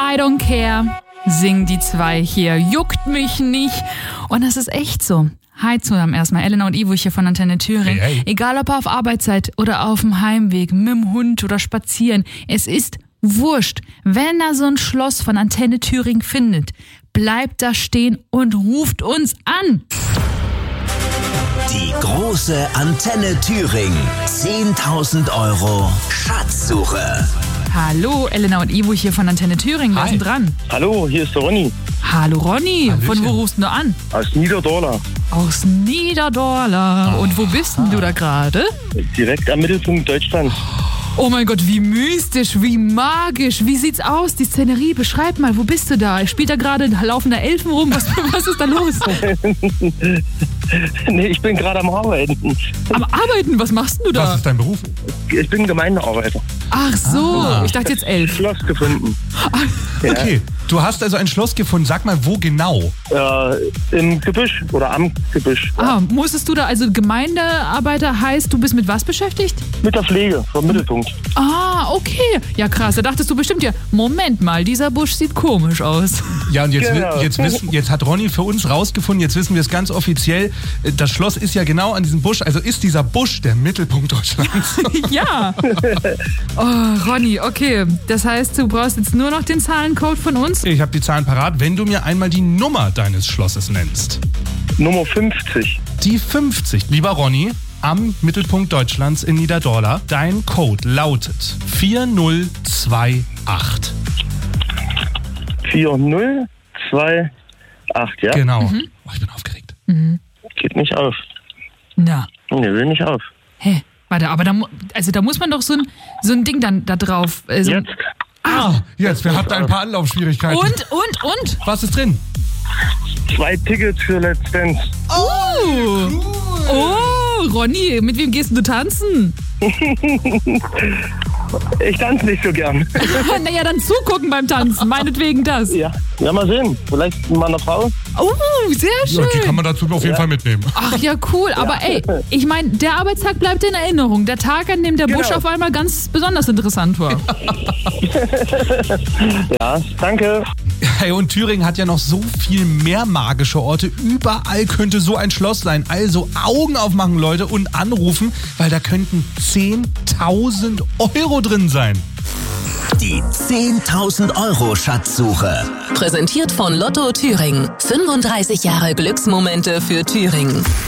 I don't care, singen die zwei hier. Juckt mich nicht. Und das ist echt so. Hi zusammen erstmal, Elena und Ivo hier von Antenne Thüringen. Hey. Egal ob auf Arbeit seid oder auf dem Heimweg, mit dem Hund oder spazieren, es ist wurscht. Wenn er so ein Schloss von Antenne Thüringen findet, bleibt da stehen und ruft uns an. Die große Antenne Thüringen. 10.000 € Schatzsuche. Hallo, Elena und Ivo hier von Antenne Thüringen. Wer ist denn dran? Hallo, hier ist der Ronny Hallo Ronny, Hallöchen. von wo rufst du an? aus Niederdorla. Aus Niederdorla. Und wo bist denn du da gerade? Direkt am Mittelpunkt Deutschlands. Oh mein Gott, wie mystisch, wie magisch. Wie sieht's aus, die Szenerie? Beschreib mal, wo bist du da? Spielt da gerade ein laufender Elfen rum? Was ist da los? Nee, ich bin gerade am Arbeiten. Am Arbeiten, was machst denn du Was da? ist dein Beruf? Ich bin Gemeindearbeiter. Ach so, ich dachte jetzt 11. Schloss gefunden. Ja. Okay, du hast also ein Schloss gefunden. Sag mal, wo genau? Im Gebüsch oder am Gebüsch. Ah, musstest du da, also Gemeindearbeiter heißt, du bist mit was beschäftigt? Mit der Pflege vom Mittelpunkt. Ah, okay. Ja, krass. Da dachtest du bestimmt ja, Moment mal, dieser Busch sieht komisch aus. Ja, und Genau. jetzt hat Ronny für uns rausgefunden, jetzt wissen wir es ganz offiziell, das Schloss ist ja genau an diesem Busch, also ist dieser Busch der Mittelpunkt Deutschlands. Ja. Oh, Ronny, okay. Das heißt, du brauchst jetzt nur noch den Zahlencode von uns? Ich habe die Zahlen parat, wenn du mir einmal die Nummer deines Schlosses nennst. Nummer 50. Die 50. Lieber Ronny, am Mittelpunkt Deutschlands in Niederdorla, dein Code lautet 4028. 4028, ja? Genau. Oh, ich bin aufgeregt. Geht nicht auf. Na. Nee, will nicht auf. Hä? Warte, aber da muss man doch so ein Ding dann da drauf. Jetzt. Jetzt, wir hatten ein paar Anlaufschwierigkeiten. Und? Was ist drin? 2 Tickets für Let's Dance. Oh, Ronny, mit wem gehst du tanzen? Ich tanze nicht so gern. Naja, dann zugucken beim Tanzen, meinetwegen das. Ja, mal sehen. Vielleicht mit meiner Frau. Oh, sehr Ja, die kann schön. man dazu auf jeden Fall mitnehmen. Ach ja, cool. Aber ey, ich meine, der Arbeitstag bleibt in Erinnerung. Der Tag, an dem der Busch auf einmal ganz besonders interessant war. Ja, danke. Hey, und Thüringen hat ja noch so viel mehr magische Orte. Überall könnte so ein Schloss sein. Also Augen aufmachen, Leute, und anrufen, weil da könnten 10.000 € drin sein. Die 10.000 € Schatzsuche. Präsentiert von Lotto Thüringen. 35 Jahre Glücksmomente für Thüringen.